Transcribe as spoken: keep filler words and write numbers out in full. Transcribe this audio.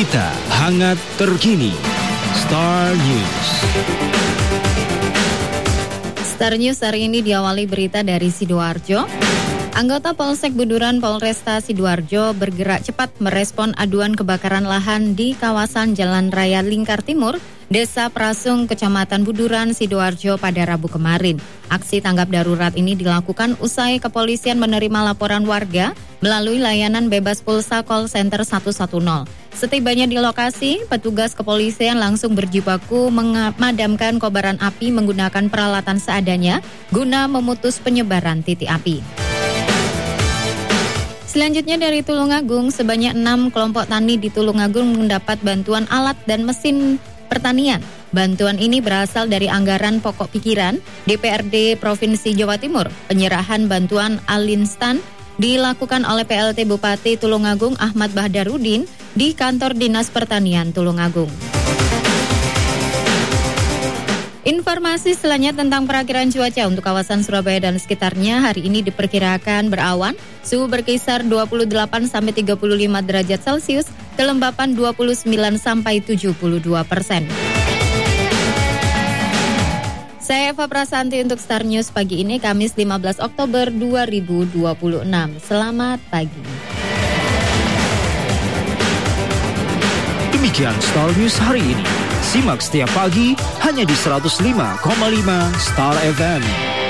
Berita hangat terkini. Star News. Star News hari ini diawali berita dari Sidoarjo. Anggota Polsek Buduran Polresta Sidoarjo bergerak cepat merespon aduan kebakaran lahan di kawasan Jalan Raya Lingkar Timur, Desa Prasung, Kecamatan Buduran, Sidoarjo pada Rabu kemarin. Aksi tanggap darurat ini dilakukan usai kepolisian menerima laporan warga melalui layanan bebas pulsa call center seratus sepuluh. Setibanya di lokasi, petugas kepolisian langsung berjibaku memadamkan kobaran api menggunakan peralatan seadanya guna memutus penyebaran titik api. Selanjutnya dari Tulungagung, sebanyak enam kelompok tani di Tulungagung mendapat bantuan alat dan mesin pertanian. Bantuan ini berasal dari anggaran pokok pikiran D P R D Provinsi Jawa Timur. Penyerahan bantuan al-instan dilakukan oleh P L T Bupati Tulungagung Ahmad Bahdarudin di Kantor Dinas Pertanian Tulungagung. Informasi selanjutnya tentang perakiraan cuaca untuk kawasan Surabaya dan sekitarnya. Hari ini diperkirakan berawan, suhu berkisar dua puluh delapan sampai tiga puluh lima derajat Celcius, kelembapan dua puluh sembilan sampai tujuh puluh dua persen. Saya Eva Prasanti untuk Star News pagi ini, Kamis lima belas Oktober dua ribu dua puluh enam. Selamat pagi. Demikian Star News hari ini. Simak setiap pagi hanya di seratus lima koma lima Star F M.